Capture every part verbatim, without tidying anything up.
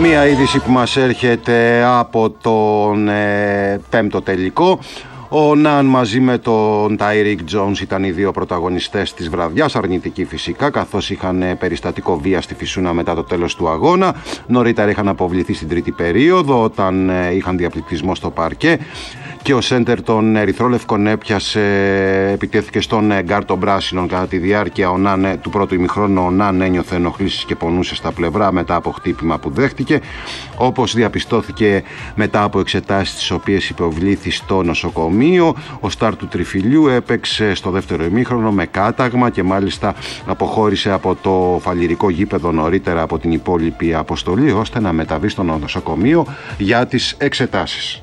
Μία είδηση που μας έρχεται από τον ε, πέμπτο τελικό. Ο Ναν μαζί με τον Τάιρικ Τζόνς ήταν οι δύο πρωταγωνιστές της βραδιάς, αρνητικοί φυσικά, καθώς είχαν περιστατικό βία στη Φυσούνα μετά το τέλος του αγώνα. Νωρίτερα είχαν αποβληθεί στην τρίτη περίοδο όταν είχαν διαπληκτισμό στο παρκέ και ο σέντερ των ερυθρόλευκων έπιασε, επιτέθηκε στον γκάρ των πράσινων κατά τη διάρκεια ο Ναν, του πρώτου ημιχρόνου. Ο Ναν ένιωθε ενοχλήσεις και πονούσε στα πλευρά μετά από χτύπημα που δέχτηκε, όπως διαπιστώθηκε μετά από εξετάσεις τις οποίες υποβλήθη στο νοσοκομείο. Ο στάρ του τριφυλιού έπαιξε στο δεύτερο ημίχρονο με κάταγμα και μάλιστα αποχώρησε από το φαλιρικό γήπεδο νωρίτερα από την υπόλοιπη αποστολή, ώστε να μεταβεί στο νοσοκομείο για τις εξετάσεις.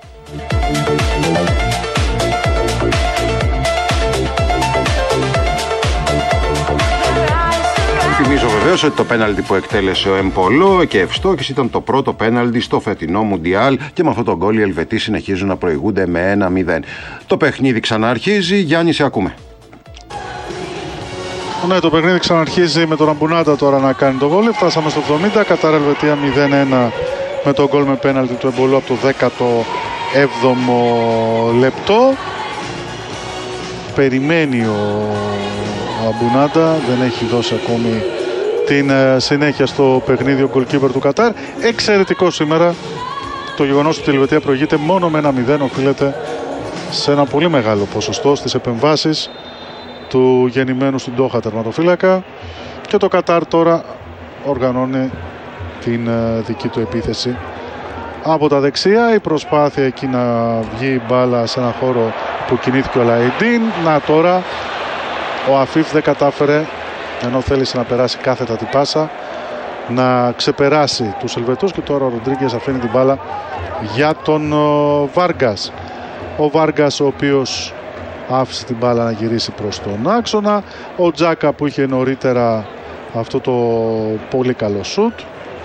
Θυμίζω βεβαίως ότι το πέναλτι που εκτέλεσε ο Εμπολό και ευστόχης ήταν το πρώτο πέναλτι στο φετινό Μουντιάλ και με αυτό τον γκολ οι Ελβετοί συνεχίζουν να προηγούνται με ένα μηδέν. Το παιχνίδι ξαναρχίζει. Γιάννη, σε ακούμε. Ναι, το παιχνίδι ξαναρχίζει με τον Αμπουνάτα τώρα να κάνει το γκολ. Φτάσαμε στο εβδομήντα, Κατάρ Ελβετία μηδέν ένα με τον γκολ με πέναλτι του Εμπολό από το δέκατο έβδομο λεπτό. Περιμένει ο Αμπουνάτα, δεν έχει δώσει ακόμη την συνέχεια στο παιχνίδι ο goalkeeper του Κατάρ. Εξαιρετικό σήμερα. Το γεγονός ότι η Ελβετία προηγείται μόνο με ένα μηδέν οφείλεται σε ένα πολύ μεγάλο ποσοστό στις επεμβάσεις του γεννημένου στην Ντόχα τερματοφύλακα, και το Κατάρ τώρα οργανώνει την δική του επίθεση από τα δεξιά. Η προσπάθεια εκεί να βγει η μπάλα σε ένα χώρο που κινήθηκε ο Λαϊντίν. Να τώρα ο Αφίφ δεν κατάφερε, ενώ θέλησε να περάσει κάθετα την πάσα, να ξεπεράσει τους Ελβετούς, και τώρα ο Ροντρίγκες αφήνει την μπάλα για τον Βάργκας. Ο Βάργκας ο οποίος άφησε την μπάλα να γυρίσει προς τον άξονα. Ο Τζάκα που είχε νωρίτερα αυτό το πολύ καλό σουτ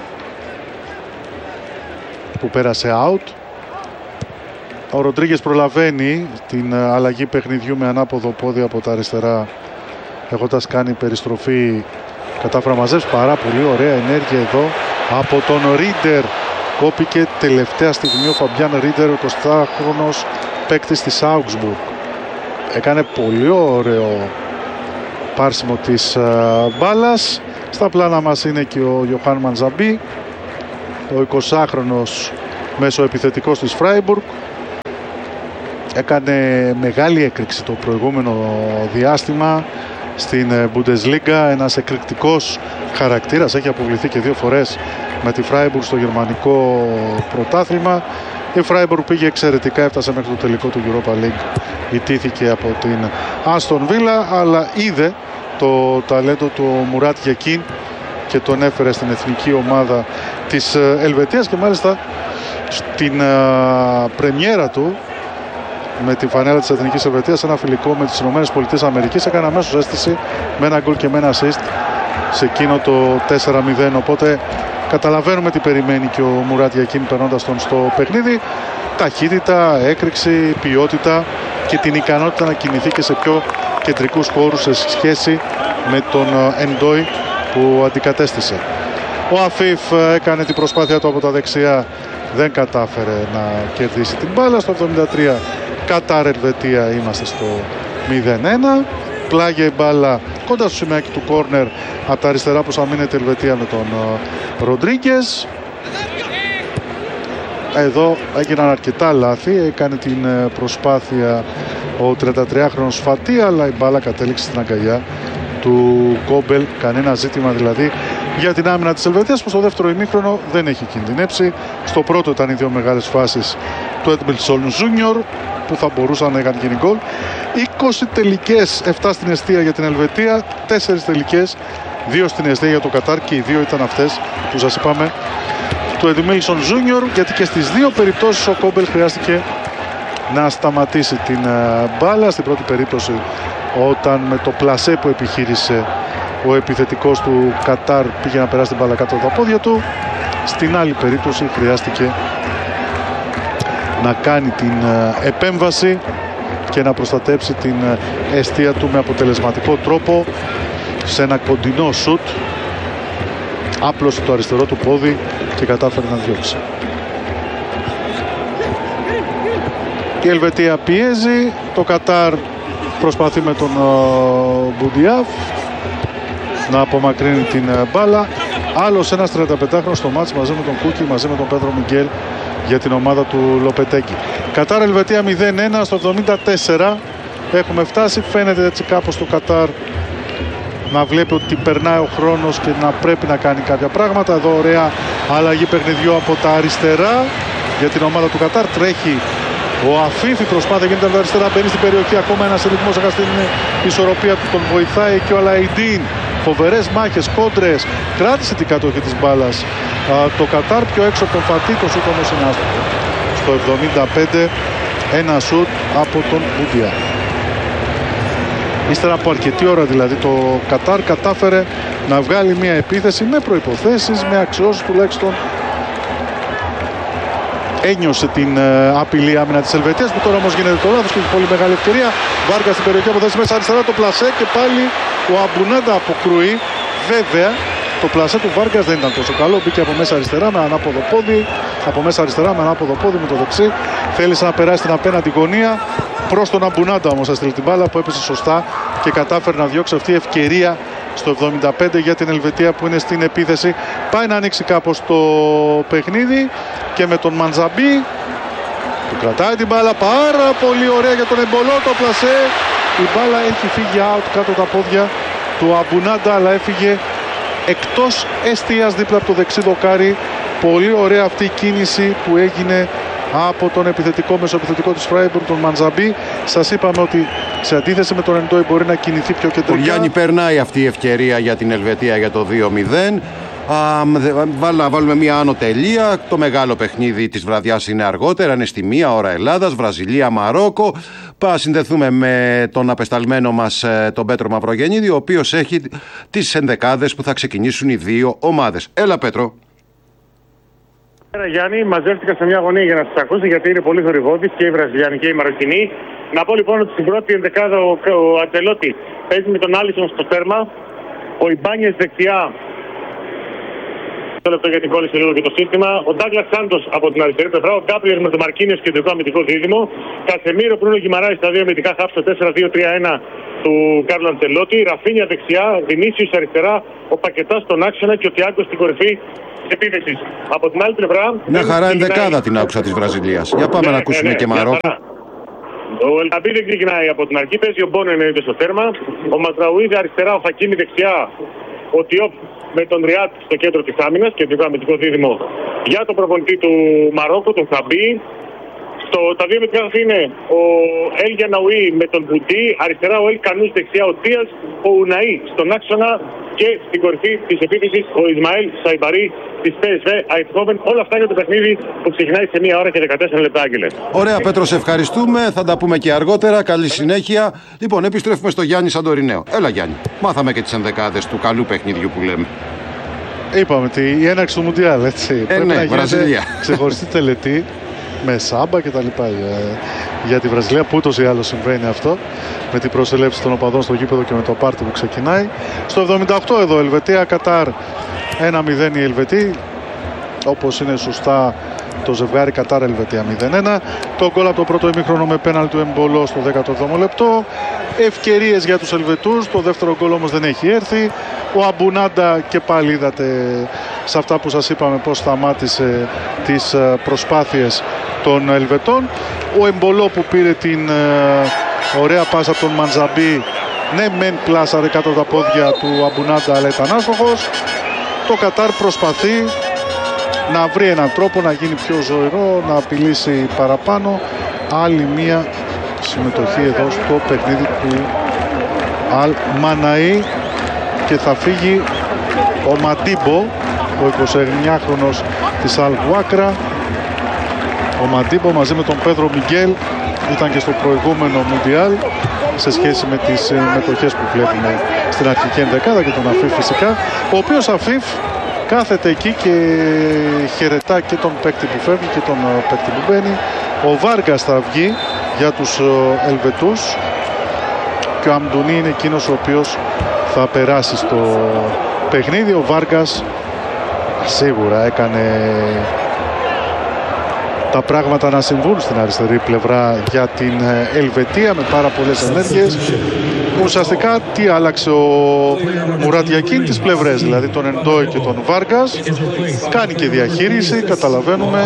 που πέρασε out. Ο Ροντρίγκες προλαβαίνει την αλλαγή παιχνιδιού με ανάποδο πόδι από τα αριστερά, έχοντας κάνει περιστροφή. Κατάφερα να μαζέψει πάρα πολύ ωραία ενέργεια εδώ από τον Ρίντερ. Κόπηκε τελευταία στιγμή ο Φαμπιάν Ρίντερ, ο εικοσιτετράχρονος παίκτης της Augsburg. Έκανε πολύ ωραίο πάρσιμο της uh, μπάλας. Στα πλάνα μας είναι και ο Ιωχάν Μαντζαμπί, ο εικοσάχρονος μεσοεπιθετικός της Φράιμπουργκ. Έκανε μεγάλη έκρηξη το προηγούμενο διάστημα στην Bundesliga, ένας εκρηκτικός χαρακτήρας, έχει αποβληθεί και δύο φορές με τη Φράιμπουργκ στο γερμανικό πρωτάθλημα. Η Φράιμπουργκ πήγε εξαιρετικά, έφτασε μέχρι το τελικό του Europa League, ιτήθηκε από την Άστον Βίλα, αλλά είδε το ταλέντο του Μουράτ Γεκίν και τον έφερε στην εθνική ομάδα της Ελβετίας, και μάλιστα στην uh, πρεμιέρα του με τη φανέλα της Εθνικής Ελβετίας, ένα φιλικό με τις Ηνωμένες Πολιτείες Αμερικής, έκανε αμέσως αίσθηση με ένα γκολ και με ένα assist σε εκείνο το τέσσερα μηδέν. Οπότε καταλαβαίνουμε τι περιμένει και ο Μουράτ Γιακίν περνώντας τον στο παιχνίδι. Ταχύτητα, έκρηξη, ποιότητα και την ικανότητα να κινηθεί και σε πιο κεντρικούς χώρους σε σχέση με τον Εντόι που αντικατέστησε. Ο Αφίφ έκανε την προσπάθεια του από τα δεξιά, δεν κατάφερε να κερδίσει την μπάλα. Στο εβδομήντα τρία Κατάρ Ελβετία, είμαστε στο μηδέν ένα. Πλάγια η μπάλα κοντά στο σημαίακι του κόρνερ από τα αριστερά που αμήνεται η Ελβετία με τον Ροντρίγκες. Εδώ έγιναν αρκετά λάθη, έκανε την προσπάθεια ο τριαντατριάχρονος Φατί, αλλά η μπάλα κατέληξε στην αγκαλιά του Κόμπελ. Κανένα ζήτημα δηλαδή για την άμυνα της Ελβετίας, που στο δεύτερο ημίχρονο δεν έχει κινδυνεύσει. Στο πρώτο ήταν οι δύο μεγάλες φάσεις του Έντμιλσον Ζούνιορ που θα μπορούσαν να είχαν γίνει γκολ. είκοσι τελικές, επτά στην εστία για την Ελβετία, τέσσερις τελικές, δύο στην εστία για το Κατάρ, και οι δύο ήταν αυτές που σας είπαμε του Έντμιλσον Ζούνιορ, γιατί και στις δύο περιπτώσεις ο Κόμπελ χρειάστηκε να σταματήσει την μπάλα. Στην πρώτη περίπτωση όταν με το πλασέ που επιχείρησε ο επιθετικός του Κατάρ πήγε να περάσει την μπάλα κάτω από τα πόδια του. Στην άλλη περίπτωση χρειάστηκε να κάνει την επέμβαση και να προστατέψει την εστία του με αποτελεσματικό τρόπο σε ένα κοντινό σουτ άπλωσε το αριστερό του πόδι και κατάφερε να διώξει. Η Ελβετία πιέζει, το Κατάρ προσπαθεί με τον Μπουντιάφ να απομακρύνει την μπάλα. Άλλος ένας τριανταπεντάχρονος στο μάτς μαζί με τον Κούκι, μαζί με τον Πέδρο Μιγγέλ για την ομάδα του Λοπετέγκη. Κατάρ Ελβετία μηδέν ένα στο εβδομήντα τέσσερα. Έχουμε φτάσει, φαίνεται έτσι κάπως το Κατάρ να βλέπει ότι περνάει ο χρόνος και να πρέπει να κάνει κάποια πράγματα. Εδώ ωραία αλλαγή παιχνιδιού από τα αριστερά για την ομάδα του Κατάρ. Τρέχει ο Αφίφ, η προσπάθεια γίνεται από τα αριστερά, μπαίνει στην περιοχή, ακόμα ένας ρυθμός, έχασε την ισορροπία του, τον βοηθάει και ο Αλαϊντίν. Φοβερές μάχες, κόντρες, κράτησε την κατοχή της μπάλας Α, το Κατάρ, πιο έξω από τον Φατί, το σούτ όμως είναι άστοχο. Στο εβδομήντα πέντε ένα σούτ από τον Μπουντιά. Ύστερα από αρκετή ώρα δηλαδή το Κατάρ κατάφερε να βγάλει μια επίθεση με προϋποθέσεις, με αξιώσεις τουλάχιστον. Ένιωσε την uh, απειλή άμυνα της Ελβετίας, που τώρα όμως γίνεται το λάθος και έχει πολύ μεγάλη ευκαιρία. Βάργα στην περιοχή, αποθέσει μέσα αριστερά το πλασέ και πάλι ο Αμπουνάντα αποκρούει. Βέβαια το πλασέ του Βάργας δεν ήταν τόσο καλό, μπήκε από μέσα αριστερά με ανάποδο πόδι, από μέσα αριστερά με ανάποδο πόδι με το δεξί. Θέλησε να περάσει την απέναντι γωνία, προς τον Αμπουνάντα όμως έστειλε την μπάλα που έπεσε σωστά και κατάφερε να διώξει αυτή η ευκαιρία στο εβδομήντα πέντε για την Ελβετία που είναι στην επίθεση. Πάει να ανοίξει κάπως το παιχνίδι και με τον Μαντζαμπί που κρατάει την μπάλα πάρα πολύ ωραία για τον Εμπολό, το πλασέ. Η μπάλα έχει φύγει out κάτω τα πόδια του Αμπουνάντα, αλλά έφυγε εκτός εστίας δίπλα από το δεξί δοκάρι. Πολύ ωραία αυτή η κίνηση που έγινε από τον επιθετικό μεσοεπιθετικό της Φράιμπουργκ, τον Μαντζαμπί. Σας είπαμε ότι σε αντίθεση με τον Εντόι μπορεί να κινηθεί πιο κεντρικά. Ο Γιάννη, περνάει αυτή η ευκαιρία για την Ελβετία για το δύο μηδέν. Να βάλουμε μια άνω τελεία. Το μεγάλο παιχνίδι της βραδιάς είναι αργότερα, είναι στη μία ώρα Ελλάδας, Βραζιλία, Μαρόκο. Πάμε συνδεθούμε με τον απεσταλμένο μας τον Πέτρο Μαυρογεννίδη, ο οποίος έχει τις ενδεκάδες που θα ξεκινήσουν οι δύο ομάδες. Έλα Πέτρο. Καλησπέρα Γιάννη, μαζεύτηκα σε μια γωνία για να σας ακούσω γιατί είναι πολύ θορυβώδης και η Βραζιλιάνοι και η Μαροκινοί. Να πω λοιπόν ότι στην πρώτη ενδεκάδα ο, ο Αντζελότη παίζει με τον Άλισον στο τέρμα, ο Ιμπάνιες δεξιά. Το λεπτό για την κόλληση λίγο και το σύστημα. Ο Ντάγκλας Σάντος από την αριστερή πλευρά. Ο Γκάπριελ με τον Μαρκίνιος κεντρικό αμυντικό δίδυμο. Κασεμίρο Μπρούνο Γκιμαράης στα δύο αμυντικά χάφ στο τέσσερα δύο τρία ένα του Κάρλο Αντσελότη. Ραφίνια δεξιά. Βινίσιος αριστερά. Ο Πακετάς στον άξονα και ο Τιάγκο στην κορυφή της επίθεσης. Από την άλλη πλευρά. Μια χαρά ενδεκάδα την άκουσα της Βραζιλίας. Για πάμε ναι, να ακούσουμε ναι, ναι, και Μαρόκο. Ο Ελταμπή δεν ξεκινάει από την αρχή. Παίζει ο Μπόνο εννοείται στο τέρμα. Ο Ματραουίδη αριστερά. Ο Χακίμι δεξιά. Ο Τιόπ με τον Ριάτ στο κέντρο της άμυνας και το αμυντικό δίδυμο για τον προπονητή του Μαρόκου, τον Χαμπί. Στο, τα δύο μετρικά είναι ο Ελ Γιαναουί με τον Μπουτί, αριστερά ο Ελ Κανούς, δεξιά ο Τίας, ο Ουναή στον άξονα και στην κορυφή της επίθεσης ο Ισμαήλ Σαϊμπαρί της πι ες βι Eindhoven. Όλα αυτά για το παιχνίδι που ξεκινάει σε μία ώρα και δεκατέσσερα λεπτά, Άγγελε. Ωραία Πέτρο, σε ευχαριστούμε. Θα τα πούμε και αργότερα. Καλή συνέχεια. Λοιπόν, επιστρέφουμε στο Γιάννη Σαντορινέο. Έλα Γιάννη, μάθαμε και τις ενδεκάδες του καλού παιχνιδιού που λέμε. Είπαμε ότι η έναρξη του Μουντιάλ, έτσι. Ε, πρέπει ναι, να Βραζιλία. Ξεχωριστή τελετή με σάμπα και τα λοιπά για, για τη Βραζιλία, που ούτως ή άλλως συμβαίνει αυτό με την προσελεύση των οπαδών στο γήπεδο και με το πάρτι που ξεκινάει. Στο εβδομήντα οκτώ εδώ Ελβετία Κατάρ ένα μηδέν η Ελβετή, όπως είναι σωστά το ζευγάρι Κατάρ Ελβετία μηδέν ένα. Το γκολ από το πρώτο ημίχρονο με πέναλ του Εμπολό στο δέκατο έβδομο λεπτό. Ευκαιρίες για τους Ελβετούς, το δεύτερο γκολ όμως δεν έχει έρθει. Ο Αμπουνάντα και πάλι είδατε σε αυτά που σας είπαμε πώς σταμάτησε τις προσπάθειες των Ελβετών. Ο Εμπολό που πήρε την ε, ωραία πάσα από τον Μαντζαμπί, ναι μεν πλάσαρε κάτω τα πόδια του Αμπουνάντα αλλά ήταν άστοχος. Το Κατάρ προσπαθεί να βρει έναν τρόπο να γίνει πιο ζωηρό, να απειλήσει παραπάνω. Άλλη μία συμμετοχή εδώ στο παιχνίδι του Αλ Μαναή και θα φύγει ο Μαντίμπο, ο εικοσιεννιάχρονος της Αλ Γουάκρα. Ο Μαντίμπο μαζί με τον Πέδρο Μιγγέλ ήταν και στο προηγούμενο Μουντιάλ σε σχέση με τις συμμετοχές που βλέπουμε στην αρχική ενδεκάδα και τον Αφίφ φυσικά, ο οποίος Αφίφ κάθεται εκεί και χαιρετά και τον παίκτη που φεύγει και τον παίκτη που μπαίνει. Ο Βάργας θα βγει για τους Ελβετούς και ο Αμντουνί είναι εκείνος ο οποίος θα περάσει στο παιχνίδι. Ο Βάργας σίγουρα έκανε τα πράγματα να συμβούν στην αριστερή πλευρά για την Ελβετία με πάρα πολλές ενέργειες. Ουσιαστικά τι άλλαξε ο Μουράτ Γιακίν? Τις πλευρές, δηλαδή τον Εντόι και τον Βάργκας. Κάνει και διαχείριση, καταλαβαίνουμε.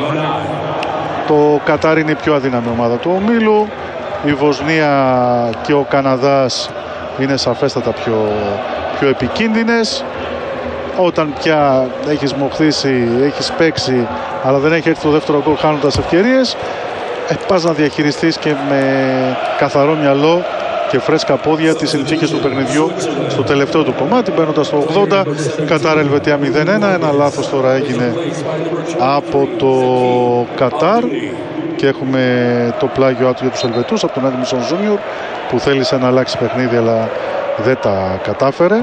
Το Κατάρ είναι η πιο αδύναμη ομάδα του ομίλου. Η Βοσνία και ο Καναδάς είναι σαφέστατα πιο, πιο επικίνδυνες. Όταν πια έχεις μοχθήσει, έχεις παίξει, αλλά δεν έχει έρθει το δεύτερο γκολ χάνοντας ευκαιρίες, ε, πας να διαχειριστείς και με καθαρό μυαλό και φρέσκα πόδια τις συνθήκες του παιχνιδιού στο τελευταίο του κομμάτι, μπαίνοντας στο ογδόντα. Κατάρ Ελβετία μηδέν ένα. Ένα λάθος τώρα έγινε από το Κατάρ και έχουμε το πλάγιο άτομο για τους Ελβετούς από τον Έντμινσον Τζούνιορ, που θέλησε να αλλάξει παιχνίδι αλλά δεν τα κατάφερε.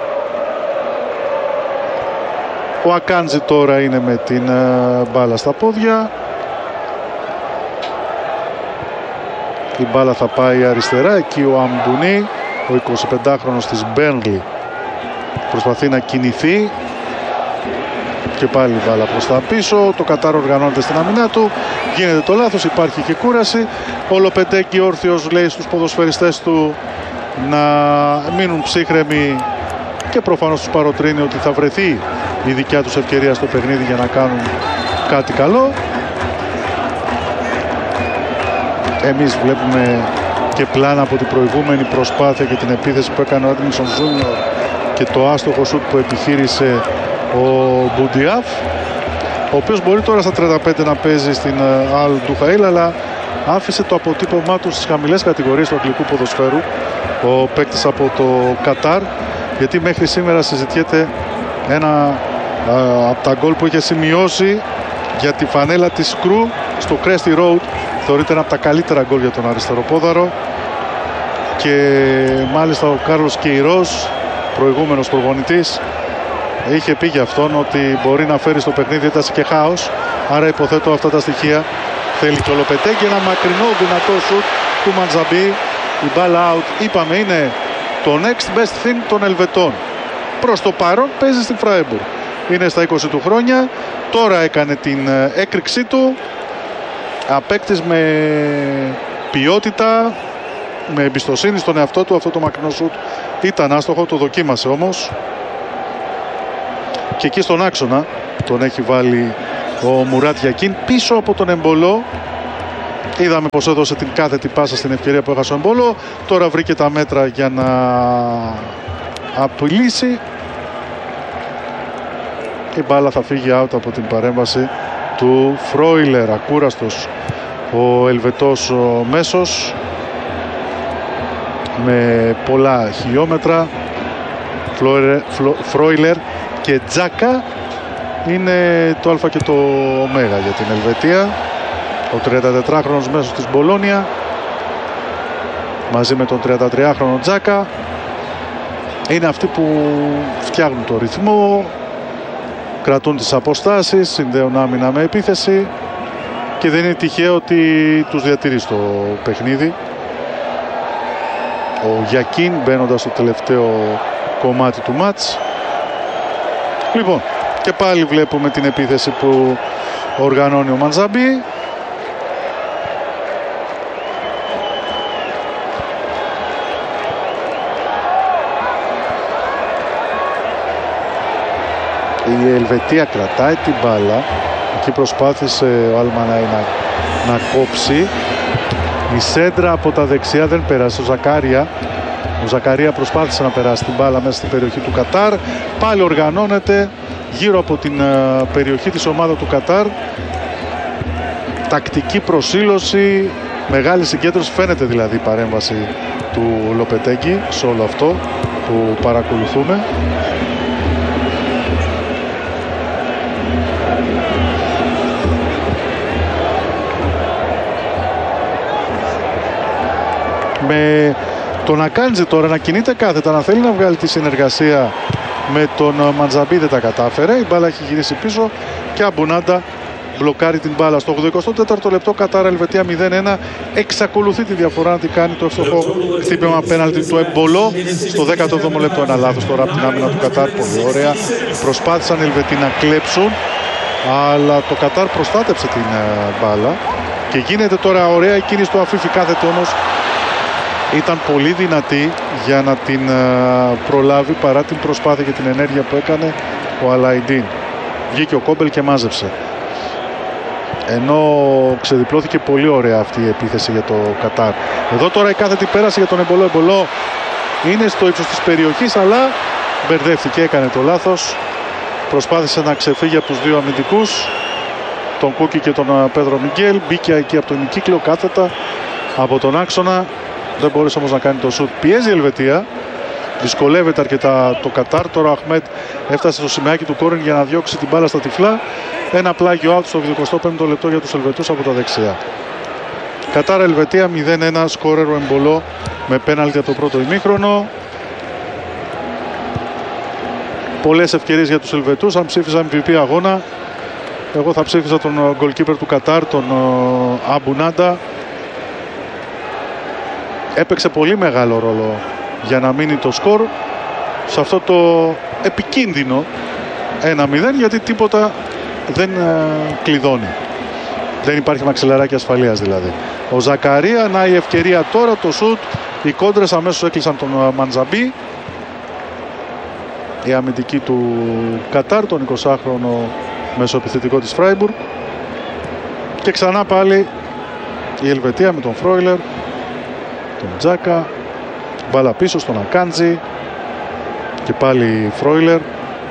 Ο Ακάντζη τώρα είναι με την uh, μπάλα στα πόδια. Η μπάλα θα πάει αριστερά. Εκεί ο Αμντουνί, ο εικοσιπεντάχρονος της Μπέρνλι, προσπαθεί να κινηθεί. Και πάλι η μπάλα προς τα πίσω. Το Κατάρ οργανώνεται στην αμυνά του. Γίνεται το λάθος, υπάρχει και κούραση. Ο Λοπετέγκι όρθιος λέει στους ποδοσφαιριστές του να μείνουν ψύχρεμοι και προφανώς τους παροτρύνει ότι θα βρεθεί η δικιά τους ευκαιρία στο παιχνίδι για να κάνουν κάτι καλό. Εμείς βλέπουμε και πλάνα από την προηγούμενη προσπάθεια και την επίθεση που έκανε ο Έντμινσον Τζούνιορ και το άστοχο σουτ που επιχείρησε ο Μπουντιάφ, ο οποίος μπορεί τώρα στα τριάντα πέντε να παίζει στην Αλ Ντουχαήλ, αλλά άφησε το αποτύπωμά του στις χαμηλές κατηγορίες του αγγλικού ποδοσφαίρου ο παίκτης από το Κατάρ, γιατί μέχρι σήμερα συζητιέται ένα α, από τα γκολ που είχε σημειώσει για τη φανέλα της Κρου στο Crest Road. Θεωρείται ένα από τα καλύτερα γκολ για τον αριστεροπόδαρο και μάλιστα ο Κάρλος Κεϊρός, προηγούμενος προπονητής, είχε πει για αυτόν ότι μπορεί να φέρει στο παιχνίδι ένταση και χάος. Άρα υποθέτω αυτά τα στοιχεία θέλει και ο Λοπετέγκι. Ένα μακρινό δυνατό σουτ του Μαντζαμπί. Η μπάλα out, είπαμε, είναι το next best thing των Ελβετών. Προς το παρόν παίζει στην Φράιμπουργκ. Είναι στα είκοσι του χρόνια. Τώρα έκανε την έκρηξή του. Απέκτης με ποιότητα, με εμπιστοσύνη στον εαυτό του. Αυτό το μακρινό σουτ ήταν άστοχο, το δοκίμασε όμως. Και εκεί στον άξονα τον έχει βάλει ο Μουράτ Γιακίν πίσω από τον Εμπολό. Είδαμε πως έδωσε την κάθετη πάσα στην ευκαιρία που έχασε ο Εμπολό. Τώρα βρήκε τα μέτρα για να απειλήσει. Η μπάλα θα φύγει out από την παρέμβαση του Φρόιλερ. Ακούραστος ο Ελβετός ο μέσος με πολλά χιλιόμετρα. Φρόιλερ και Τζάκα είναι το α και το ω για την Ελβετία. Ο τριαντατετράχρονος μέσος της Μπολόνια μαζί με τον τριαντατριάχρονο Τζάκα είναι αυτοί που φτιάχνουν το ρυθμό, κρατούν τις αποστάσεις, συνδέουν άμυνα με επίθεση και δεν είναι τυχαίο ότι τους διατηρεί στο παιχνίδι. Ο Γιακίν μπαίνοντας στο τελευταίο κομμάτι του μάτς. Λοιπόν, και πάλι βλέπουμε την επίθεση που οργανώνει ο Μαντζαμπί. Η Ελβετία κρατάει την μπάλα. Εκεί προσπάθησε ο Αλμανάι να, να κόψει. Η σέντρα από τα δεξιά δεν πέρασε. Ο Ζακάρια Ο Ζακαρία προσπάθησε να περάσει την μπάλα μέσα στην περιοχή του Κατάρ. Πάλι οργανώνεται γύρω από την uh, περιοχή της ομάδα του Κατάρ. Τακτική προσήλωση, μεγάλη συγκέντρωση. Φαίνεται δηλαδή η παρέμβαση του Λοπετέγκι σε όλο αυτό που παρακολουθούμε. Με τον Ακάντζη τώρα να κινείται κάθετα, να θέλει να βγάλει τη συνεργασία με τον Μαντζαμπί, δεν τα κατάφερε. Η μπάλα έχει γυρίσει πίσω και Αμπουνάντα μπλοκάρει την μπάλα. Στο ογδοηκοστό τέταρτο λεπτό Κατάρ Ελβετία μηδέν ένα. Εξακολουθεί τη διαφορά να την κάνει το εύστοχο χτύπημα πέναλτι του Εμπολό. Στο δέκατο έβδομο λεπτό ένα λάθος τώρα από την άμυνα του Κατάρ. Πολύ ωραία. Προσπάθησαν οι Ελβετοί να κλέψουν, αλλά το Κατάρ προστάτεψε την μπάλα. Και γίνεται τώρα ωραία η κίνηση του Αφίφη. Κάθεται όμως, ήταν πολύ δυνατή για να την προλάβει παρά την προσπάθεια και την ενέργεια που έκανε ο Αλαϊντίν. Βγήκε ο Κόμπελ και μάζεψε. Ενώ ξεδιπλώθηκε πολύ ωραία αυτή η επίθεση για το Κατάρ. Εδώ τώρα η κάθετη πέρασε για τον Εμπολό. Εμπολό είναι στο ύψος της περιοχής, αλλά μπερδεύτηκε, έκανε το λάθος. Προσπάθησε να ξεφύγει από τους δύο αμυντικούς, τον Κούκι και τον Πέδρο Μιγγέλ. Μπήκε εκεί από τον ημικύκλιο κάθετα από τον άξονα. Δεν μπορούσε όμως να κάνει το σουτ. Πιέζει η Ελβετία. Δυσκολεύεται αρκετά το Κατάρ. Τώρα ο Αχμέτ έφτασε στο σημαίακι του κόρνερ για να διώξει την μπάλα στα τυφλά. Ένα πλάγιο out στο ογδοηκοστό πέμπτο λεπτό για τους Ελβετούς από τα δεξιά. Κατάρ Ελβετία μηδέν ένα. Σκόρερ ο Εμπολό με πέναλτι από το πρώτο ημίχρονο. Πολλές ευκαιρίες για τους Ελβετούς. Αν ψήφιζα εμ βι πι αγώνα, εγώ θα ψήφιζα τον goalkeeper του Κατάρ, τον Αμπουνάντα. Έπαιξε πολύ μεγάλο ρόλο για να μείνει το σκορ σε αυτό το επικίνδυνο ένα μηδέν, γιατί τίποτα δεν ε, κλειδώνει. Δεν υπάρχει μαξιλαράκι ασφαλείας δηλαδή. Ο Ζακαρία, να η ευκαιρία τώρα, το σουτ. Οι κόντρες αμέσως έκλεισαν τον Μαντζαμπί. Η αμυντική του Κατάρ, τον εικοσάχρονο μεσοεπιθετικό της Φράιμπουργκ. Και ξανά πάλι η Ελβετία με τον Φρόιλερ, τον Τζάκα. Μπάλα πίσω στον Ακάντζη. Και πάλι Φρόιλερ.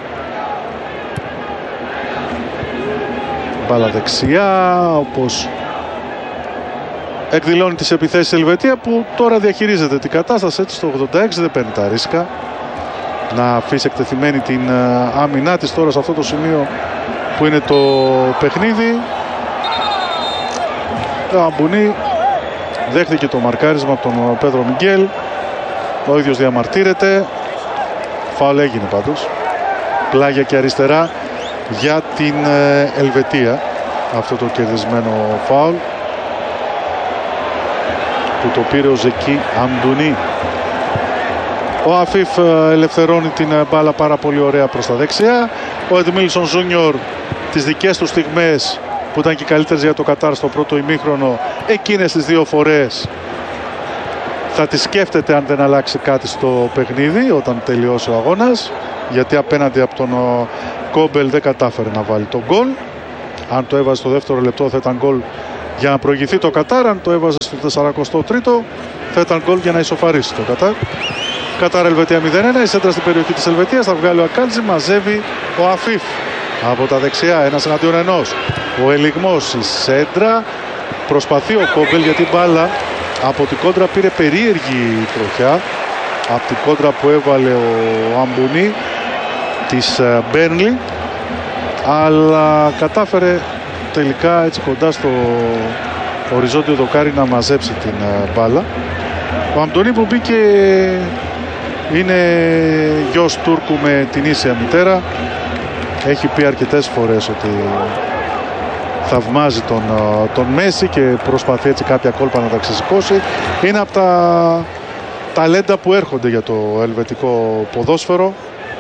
Μπάλα δεξιά, όπως εκδηλώνει τις επιθέσεις της Ελβετία, που τώρα διαχειρίζεται την κατάσταση έτσι στο ογδόντα έξι. Δεν παίρνει τα ρίσκα να αφήσει εκτεθειμένη την άμυνά της τώρα σε αυτό το σημείο που είναι το παιχνίδι. Ο Αμπουνί δέχτηκε το μαρκάρισμα από τον Πέδρο Μιγγέλ. Ο ίδιος διαμαρτύρεται. Φάουλ έγινε πάντως. Πλάγια και αριστερά για την Ελβετία. Αυτό το κερδισμένο φάουλ που το πήρε ο Ζεκί Αμντουνί. Ο Αφίφ ελευθερώνει την μπάλα πάρα πολύ ωραία προς τα δεξιά. Ο Εντμίλσον Ζούνιορ τις δικές του στιγμές που ήταν και καλύτερες για το Κατάρ στο πρώτο ημίχρονο, εκείνες τις δύο φορές θα τις σκέφτεται αν δεν αλλάξει κάτι στο παιχνίδι όταν τελειώσει ο αγώνας, γιατί απέναντι από τον Κόμπελ δεν κατάφερε να βάλει τον γκολ. Αν το έβαζε στο δεύτερο λεπτό θα ήταν γκολ για να προηγηθεί το Κατάρ. Αν το έβαζε στο σαρανταοστό τρίτο θα ήταν γκολ για να ισοφαρίσει το Κατάρ. Κατάρ Ελβετία μηδέν ένα. Η σέντρα στην περιοχή της Ελβετίας θα βγάλει ο Ακάντζη. Μαζεύει ο Αφίφ από τα δεξιά, ένας εναντίον ενός. Ο ελιγμός, η σέντρα. Προσπαθεί ο Κόμπελ, γιατί η μπάλα από την κόντρα πήρε περίεργη τροχιά. Από την κόντρα που έβαλε ο Αμπουνί της Μπέρνλι, αλλά κατάφερε τελικά έτσι κοντά στο οριζόντιο δοκάρι να μαζέψει την μπάλα. Ο Αμπουνί που μπήκε είναι γιος Τούρκου με την ίσια μητέρα. Έχει πει αρκετές φορές ότι θαυμάζει τον, τον Μέση και προσπαθεί έτσι κάποια κόλπα να τα ξεσηκώσει. Είναι από τα ταλέντα που έρχονται για το ελβετικό ποδόσφαιρο.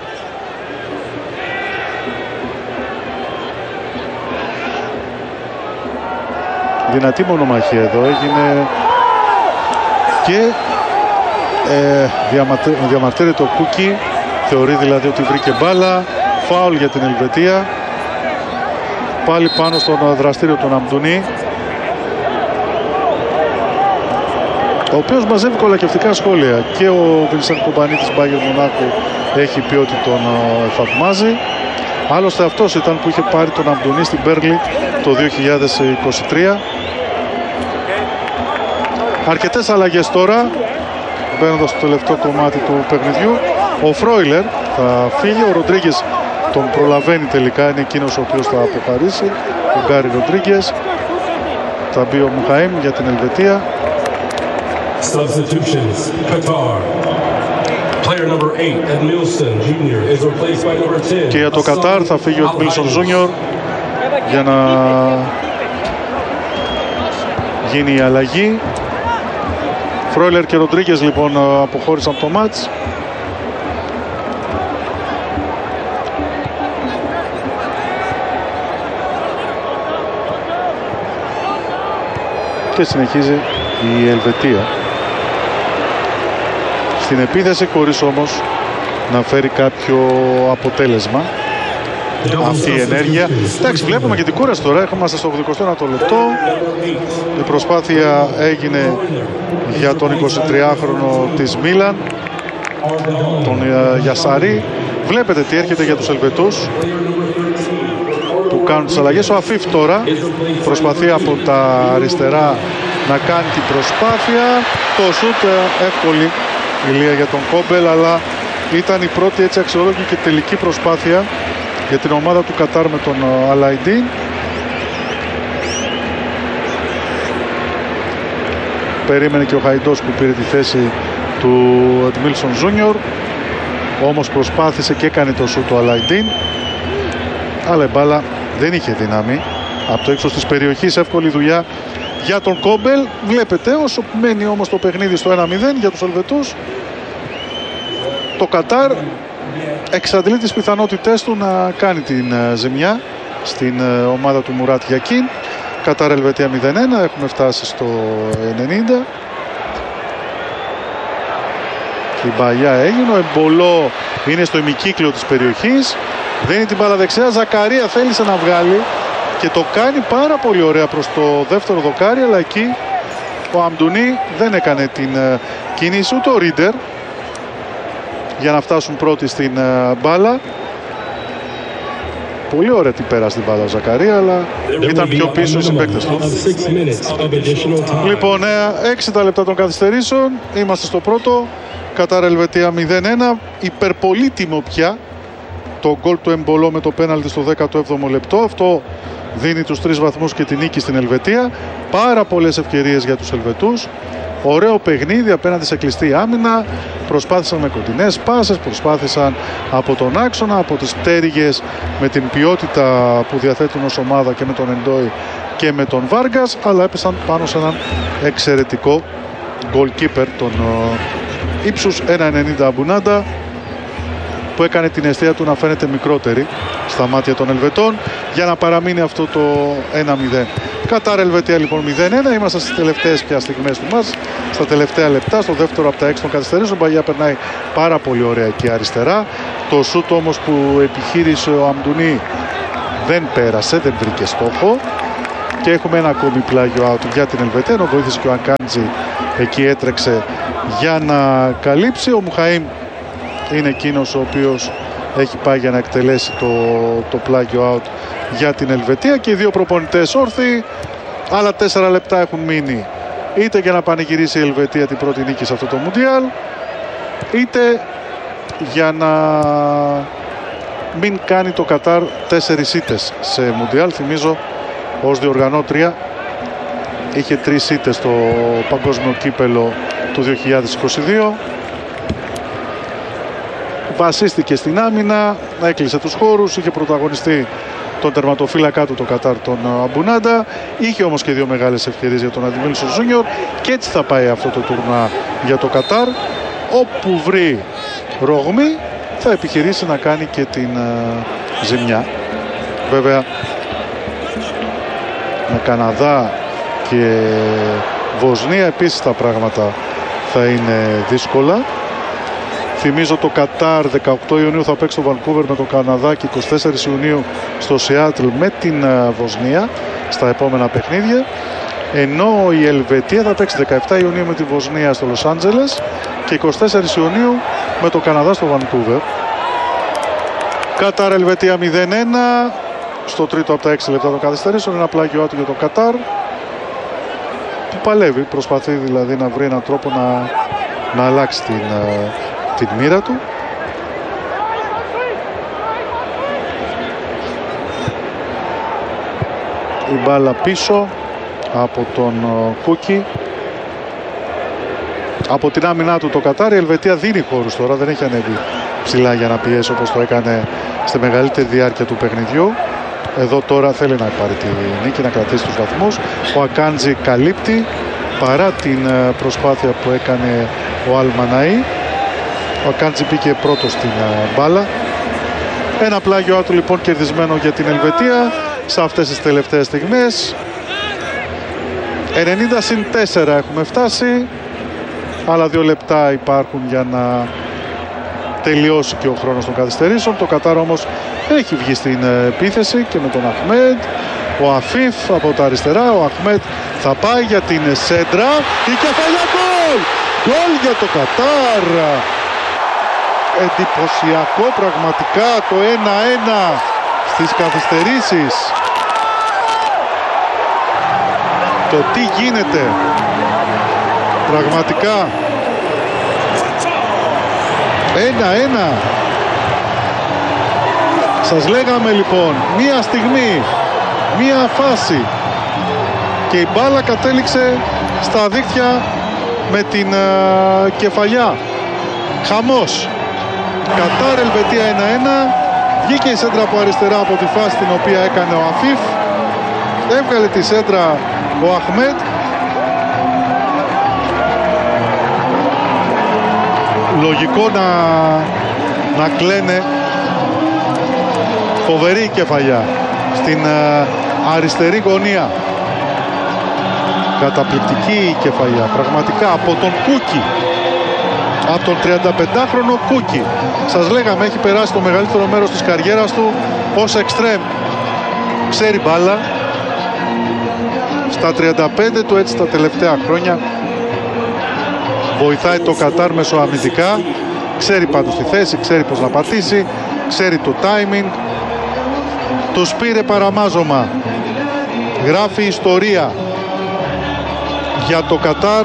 Δυνατή μονομαχία εδώ έγινε και ε, διαμαρτύρει, διαμαρτύρεται ο Κούκι. Θεωρεί δηλαδή ότι βρήκε μπάλα. Φάουλ για την Ελβετία. Πάλι πάνω στον δραστήριο τον Αμντουνί, ο οποίος μαζεύει κολακευτικά σχόλια. Και ο Βινσέντ Κομπανί της Μπάγερν Μονάκου έχει πει ότι τον θαυμάζει. Άλλωστε αυτός ήταν που είχε πάρει τον Αμντουνί στην Μπέρνλι το δύο χιλιάδες είκοσι τρία. Αρκετές αλλαγές τώρα, μπαίνοντας στο τελευταίο κομμάτι του παιχνιδιού. Ο Φρόιλερ θα φύγει, ο Ροντρίγκες τον προλαβαίνει τελικά, είναι εκείνος ο οποίος θα αποχαρίσει. Ο Γκάρι Ροντρίγκες. Θα μπει ο Μουχαήμ για την Ελβετία. Substitutions. Qatar. Player number eight, Edmilson Junior is replaced by number ten. Και για το Κατάρ θα φύγει ο Edmilson Junior για να γίνει η αλλαγή. Φρόιλερ και Ροντρίγκες λοιπόν αποχώρησαν από το μάτς. Και συνεχίζει η Ελβετία στην επίθεση, χωρίς όμως να φέρει κάποιο αποτέλεσμα αυτή η ενέργεια. Εντάξει, βλέπουμε και την κούραση τώρα. Είμαστε στο ογδοηκοστό ένατο λεπτό. Η προσπάθεια έγινε για τον εικοσιτριάχρονο της Μίλαν, τον Γιασάρη. Βλέπετε τι έρχεται για τους Ελβετούς που κάνουν τις αλλαγές. Ο Αφίφ τώρα προσπαθεί από τα αριστερά να κάνει την προσπάθεια. Το σούτ εύκολη ηλία για τον Κόμπελ, αλλά ήταν η πρώτη έτσι αξιόλογη και τελική προσπάθεια για την ομάδα του Κατάρ με τον Αλαϊντίν. Περίμενε και ο Χαϊντός που πήρε τη θέση του Εντμίλσον Ζούνιορ, όμως προσπάθησε και έκανε το σούτ του Αλαϊντίν, αλλά η μπάλα δεν είχε δύναμη από το ύψος της περιοχής. Εύκολη δουλειά για τον Κόμπελ. Βλέπετε όσο μένει όμως το παιχνίδι στο ένα μηδέν για τους Ελβετούς, το Κατάρ εξαντλεί τις πιθανότητές του να κάνει την ζημιά στην ομάδα του Μουράτ Γιακίν. Κατάρ Ελβετία μηδέν ένα, έχουμε φτάσει στο ενενήντα. Η μπαλιά έγινε, ο Εμπολό είναι στο ημικύκλιο της περιοχής, δίνει την μπάλα δεξιά. Ζακαρία θέλησε να βγάλει και το κάνει πάρα πολύ ωραία προς το δεύτερο δοκάρι, αλλά εκεί ο Αμντουνί δεν έκανε την κίνηση, ούτε ο Ρίντερ, για να φτάσουν πρώτοι στην uh, μπάλα. Πολύ ωραία την πέρασε την μπάλα ο Ζακαρία, αλλά ήταν πιο πίσω οι συμπαίκτες του. Λοιπόν, έξι τα λεπτά των καθυστερήσεων, είμαστε στο πρώτο. Κατάρ Ελβετία μηδέν ένα, υπερπολίτιμο πια το γκολ του Εμπολό με το πέναλτι στο δέκατο έβδομο λεπτό. Αυτό δίνει τους τρεις βαθμούς και την νίκη στην Ελβετία. Πάρα πολλές ευκαιρίες για τους Ελβετούς. Ωραίο παιχνίδι απέναντι σε κλειστή άμυνα. Προσπάθησαν με κοντινές πάσες, προσπάθησαν από τον άξονα, από τις πτέρυγες, με την ποιότητα που διαθέτουν ως ομάδα και με τον Εντόι και με τον Βάργκας, αλλά έπεσαν πάνω σε έναν εξαιρετικό goalkeeper, τον ύψους ένα ενενήντα Αμπουνάντα, που έκανε την αιστεία του να φαίνεται μικρότερη στα μάτια των Ελβετών για να παραμείνει αυτό το ένα μηδέν. Κατάρ Ελβετία λοιπόν μηδέν ένα. Είμαστε στις τελευταίες πια στιγμές του μας, στα τελευταία λεπτά, στο δεύτερο από τα έξι των καθυστερήσεων. Ο Μπαγιά περνάει πάρα πολύ ωραία εκεί αριστερά. Το σούτ όμως που επιχείρησε ο Αμντουνί δεν πέρασε, δεν βρήκε στόχο. Και έχουμε ένα ακόμη πλάγιο out για την Ελβετία, ενώ βοήθησε και ο Ακάντζη εκεί, έτρεξε για να καλύψει. Ο Μουχαΐμ είναι εκείνος ο οποίος έχει πάει για να εκτελέσει το, το πλάγιο out για την Ελβετία, και οι δύο προπονητές όρθιοι. Άλλα τέσσερα λεπτά έχουν μείνει, είτε για να πανηγυρίσει η Ελβετία την πρώτη νίκη σε αυτό το Μουντιάλ, είτε για να μην κάνει το Κατάρ τέσσερις ήττες σε Μουντιάλ. Θυμίζω, ως διοργανώτρια είχε τρεις ήττες στο παγκόσμιο κύπελο του δύο χιλιάδες είκοσι δύο. Βασίστηκε στην άμυνα, έκλεισε τους χώρους, είχε πρωταγωνιστεί τον τερματοφύλακά του το Κατάρ, τον Αμπουνάντα. Είχε όμως και δύο μεγάλες ευκαιρίες για τον Εντμίλσον Ζούνιορ, και έτσι θα πάει αυτό το τουρνουά για το Κατάρ. Όπου βρει ρογμή θα επιχειρήσει να κάνει και την uh, ζημιά. Βέβαια με Καναδά και Βοσνία επίσης τα πράγματα θα είναι δύσκολα. Θυμίζω, το Κατάρ δεκαοκτώ Ιουνίου θα παίξει στο Βανκούβερ με το Καναδά και εικοστή τέταρτη Ιουνίου στο Σιάτλ με την Βοσνία στα επόμενα παιχνίδια. Ενώ η Ελβετία θα παίξει δεκαεπτά Ιουνίου με τη Βοσνία στο Λος Άντζελες και εικοστή τέταρτη Ιουνίου με το Καναδά στο Βανκούβερ. Κατάρ Ελβετία μηδέν ένα στο τρίτο από τα έξι λεπτά των καθυστερήσεων. Ένα πλάγιο άτομο για το Κατάρ που παλεύει, προσπαθεί δηλαδή να βρει έναν τρόπο να, να αλλάξει την, την μοίρα του. Η μπάλα πίσω από τον Κούκι. Από την άμυνά του το Κατάρ, η Ελβετία δίνει χώρους τώρα, δεν έχει ανέβει ψηλά για να πιέσει όπως το έκανε στη μεγαλύτερη διάρκεια του παιχνιδιού. Εδώ τώρα θέλει να πάρει τη νίκη, να κρατήσει τους βαθμούς. Ο Ακάντζη καλύπτει παρά την προσπάθεια που έκανε ο Αλμαναή. Ο Ακάντζη μπήκε πρώτος στην μπάλα. Ένα πλάγιο του λοιπόν κερδισμένο για την Ελβετία σε αυτές τις τελευταίες στιγμές. ενενήντα συν τέσσερα έχουμε φτάσει. Άλλα δύο λεπτά υπάρχουν για να τελειώσει και ο χρόνος των καθυστερήσεων. Το Κατάρ όμως έχει βγει στην επίθεση και με τον Αχμέντ. Ο Αφίφ από τα αριστερά. Ο Αχμέντ θα πάει για την σέντρα. Η κεφαλιά γκολ! Γκολ για το Κατάρ. Εντυπωσιακό πραγματικά το ένα ένα στις καθυστερήσεις. Το τι γίνεται πραγματικά. ένα ένα. Σας λέγαμε λοιπόν μία στιγμή, μία φάση και η μπάλα κατέληξε στα δίχτυα με την uh, κεφαλιά. Χαμός. Κατάρ Ελβετία ένα ένα. Βγήκε η σέντρα από αριστερά από τη φάση την οποία έκανε ο Αφίφ. Έβγαλε τη σέντρα ο Αχμέντ. Λογικό να, να κλαίνε. Φοβερή κεφαλιά στην uh, αριστερή γωνία. Καταπληκτική κεφαλιά πραγματικά από τον Κούκι, από τον τριανταπεντάχρονο Κούκι. Σας λέγαμε έχει περάσει το μεγαλύτερο μέρος της καριέρας του ως εξτρέμ. Ξέρει μπάλα. Στα τριάντα πέντε του, έτσι τα τελευταία χρόνια, βοηθάει το Κατάρ μεσοαμυντικά. Ξέρει πάντως τη θέση, ξέρει πως να πατήσει, ξέρει το timing. Τους πήρε παραμάζωμα. Γράφει ιστορία για το Κατάρ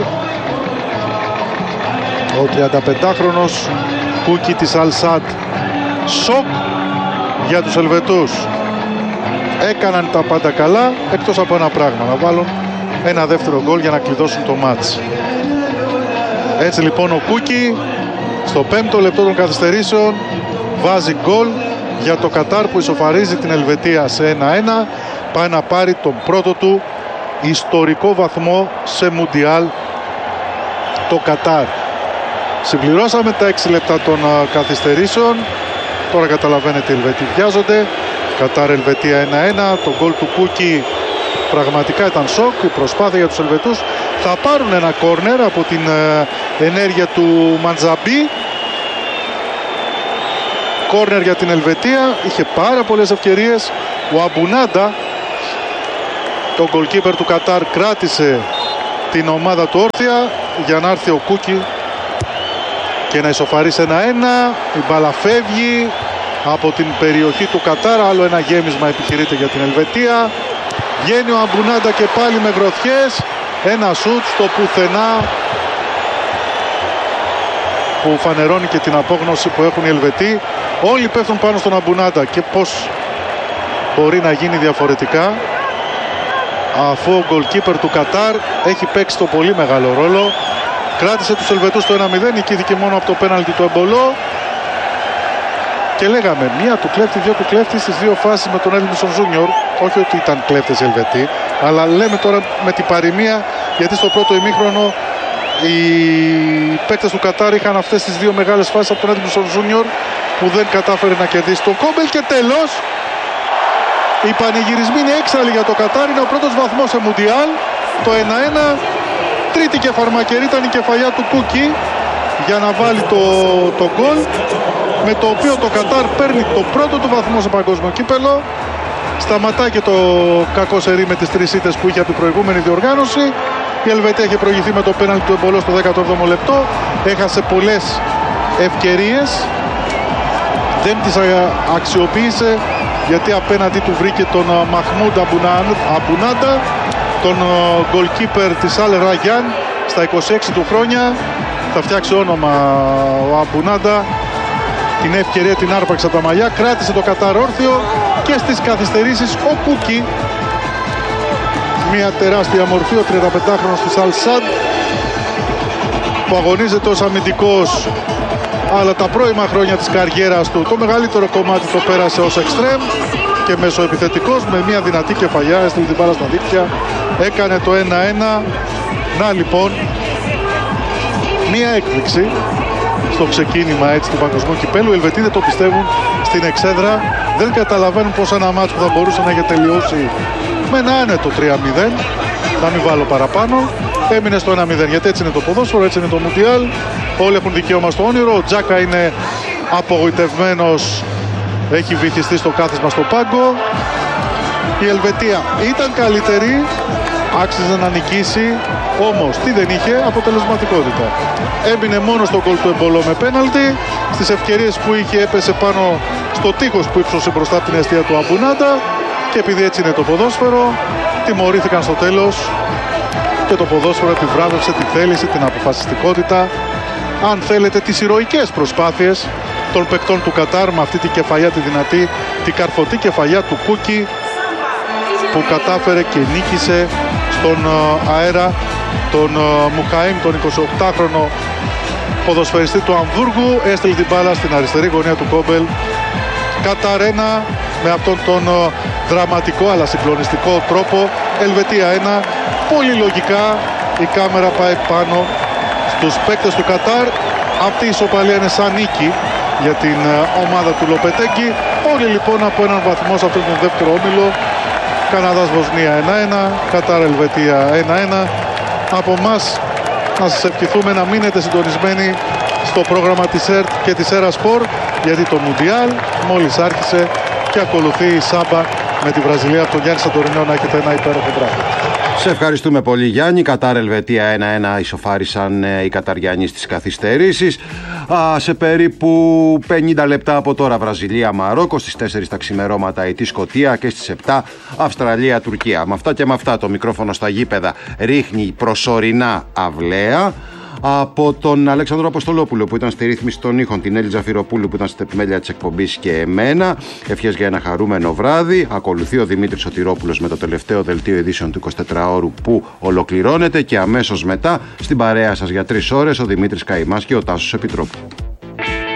ο τριανταπεντάχρονος Κούκι της Αλ Σαντ. Σοκ για τους Ελβετούς. Έκαναν τα πάντα καλά εκτός από ένα πράγμα, να βάλουν ένα δεύτερο γκολ για να κλειδώσουν το μάτς. Έτσι λοιπόν ο Κούκι στο πέμπτο λεπτό των καθυστερήσεων βάζει γκολ για το Κατάρ που ισοφαρίζει την Ελβετία σε ένα ένα. Πάει να πάρει τον πρώτο του ιστορικό βαθμό σε Μουντιάλ το Κατάρ. Συμπληρώσαμε τα έξι λεπτά των καθυστερήσεων. Τώρα καταλαβαίνετε οι Ελβετοί βιάζονται. Κατάρ Ελβετία ένα ένα. Το γκολ του Κούκι πραγματικά ήταν σοκ. Η προσπάθεια για τους Ελβετούς. Θα πάρουν ένα κόρνερ από την ενέργεια του Μαντζαμπί. Κόρνερ για την Ελβετία. Είχε πάρα πολλές ευκαιρίες. Ο Αμπουνάντα, το γκολκίπερ του Κατάρ, κράτησε την ομάδα του όρθια για να έρθει ο Κούκι και να ισοφαρίσει ένα ένα. Η μπάλα φεύγει από την περιοχή του Κατάρ. Άλλο ένα γέμισμα επιχειρείται για την Ελβετία. Βγαίνει ο Αμπουνάντα και πάλι με γροθιές. Ένα σουτ στο πουθενά που φανερώνει και την απόγνωση που έχουν οι Ελβετοί. Όλοι πέφτουν πάνω στον Αμπουνάντα και πώς μπορεί να γίνει διαφορετικά αφού ο γκολκίπερ του Κατάρ έχει παίξει το πολύ μεγάλο ρόλο. Κράτησε τους Ελβετούς το ένα μηδέν, νικήθηκε μόνο από το πέναλτι του Εμπολό. Και λέγαμε, μία του κλέφτη, δύο του κλέφτη στις δύο φάσεις με τον Έλμινσον Ζούνιορ. Όχι ότι ήταν κλέφτες Ελβετοί, αλλά λέμε τώρα με την παροιμία, γιατί στο πρώτο ημίχρονο οι παίκτες του Κατάρ είχαν αυτές τις δύο μεγάλες φάσεις από τον Έλμινσον Ζούνιορ που δεν κατάφερε να κερδίσει τον Κόμπελ. Και τέλος, οι πανηγυρισμοί είναι έξαλλοι για το Κατάρ. Είναι ο πρώτος βαθμός σε Μουντιάλ. Το ένα ένα. Τρίτη και φαρμακερή ήταν η κεφαλιά του Κούκι για να βάλει το, το γκολ, με το οποίο το Κατάρ παίρνει το πρώτο του βαθμό σε παγκόσμιο κύπελο. Σταματάει και το κακό σερί με τις τρεις ήττες που είχε από την προηγούμενη διοργάνωση. Η Ελβετία είχε προηγηθεί με το πέναλτι του Εμπολό στο δέκατο έβδομο λεπτό. Έχασε πολλές ευκαιρίες. Δεν τις αξιοποίησε γιατί απέναντί του βρήκε τον Μαχμούντ Αμπουνάντα, τον γκολκίπερ της Αλ Ραγιάν στα είκοσι έξι του χρόνια. Θα φτιάξει όνομα ο Αμπουνάντα. Την ευκαιρία την άρπαξε από τα μαλλιά, κράτησε το Κατάρ όρθιο και στις καθυστερήσεις ο Κούκι. Μια τεράστια μορφή, ο τριανταπεντάχρονος της Αλ Σαντ που αγωνίζεται ως αμυντικός, αλλά τα πρώιμα χρόνια της καριέρας του το μεγαλύτερο κομμάτι το πέρασε ως εξτρέμ. και μεσοεπιθετικός με μια δυνατή κεφαλιά, έστειλε την μπάλα στα δίκτυα, έκανε το ένα ένα. Να λοιπόν, μια έκπληξη στο ξεκίνημα έτσι του παγκοσμίου κυπέλου. Οι Ελβετοί δεν το πιστεύουν στην εξέδρα, δεν καταλαβαίνουν πως ένα μάτσο που θα μπορούσε να έχει τελειώσει με ένα άνετο τρία μηδέν, να μην βάλω παραπάνω, έμεινε στο ένα μηδέν, γιατί έτσι είναι το ποδόσφαιρο, έτσι είναι το Μουντιάλ, όλοι έχουν δικαίωμα στο όνειρο. Ο Τζάκα είναι απογοητευμένος, έχει βυθιστεί στο κάθισμα στο πάγκο. Η Ελβετία ήταν καλύτερη, άξιζε να νικήσει, όμως τι δεν είχε? Αποτελεσματικότητα. Έμεινε μόνο στο γκολ του Εμπολό με πέναλτι, στις ευκαιρίες που είχε έπεσε πάνω στο τείχος που ύψωσε μπροστά από την αιστεία του Αμπουνάντα, και επειδή έτσι είναι το ποδόσφαιρο, τιμωρήθηκαν στο τέλος και το ποδόσφαιρο επιβράβευσε τη θέληση, την αποφασιστικότητα, αν θέλετε τις ηρωικές προσπάθειες των παικτών του Κατάρ με αυτή τη κεφαλιά τη δυνατή, την καρφωτή κεφαλιά του Κούκι, που κατάφερε και νίκησε στον αέρα τον Μουχαήμ, τον εικοσιοκτάχρονο ποδοσφαιριστή του Αμβούργου. Έστειλε την μπάλα στην αριστερή γωνία του Κόμπελ. Καταρένα με αυτόν τον δραματικό αλλά συγκλονιστικό τρόπο. Ελβετία ένα. Πολύ λογικά η κάμερα πάει πάνω στους παίκτες του Κατάρ. Αυτή η ισοπαλία είναι σαν νίκη για την ομάδα του Λοπετέγκη. Όλοι λοιπόν από έναν βαθμό σε αυτόν τον δεύτερο όμιλο. Καναδάς Βοσνία ένα ένα, Κατάρ Ελβετία ένα ένα. Από εμάς να σας ευχηθούμε να μείνετε συντονισμένοι στο πρόγραμμα της ΕΡΤ και της ΕΡΑ Σπορ, γιατί το Μουντιάλ μόλις άρχισε και ακολουθεί η Σάμπα με τη Βραζιλία. Από τον Γιάννη Σαντορινέο να έχετε ένα υπέροχο βράδυ. Σε ευχαριστούμε πολύ, Γιάννη. Κατάρ Ελβετία ένα ένα ισοφάρισαν οι Καταριανοί στις καθυστερήσεις. Α, σε περίπου πενήντα λεπτά από τώρα Βραζιλία Μαρόκο, στις τέσσερις τα ξημερώματα η Σκωτία και στις επτά Αυστραλία Τουρκία. Με αυτά και με αυτά το μικρόφωνο στα γήπεδα ρίχνει προσωρινά αυλαία. Από τον Αλέξανδρο Αποστολόπουλο που ήταν στη ρύθμιση των ήχων, την Έλλη Τζαφυροπούλου που ήταν στην επιμέλεια της εκπομπής και εμένα, ευχές για ένα χαρούμενο βράδυ. Ακολουθεί ο Δημήτρης Σωτηρόπουλος με το τελευταίο δελτίο ειδήσεων του εικοσιτετράωρου που ολοκληρώνεται, και αμέσως μετά στην παρέα σας για τρεις ώρες ο Δημήτρης Καημάς και ο Τάσος Επιτρόπου.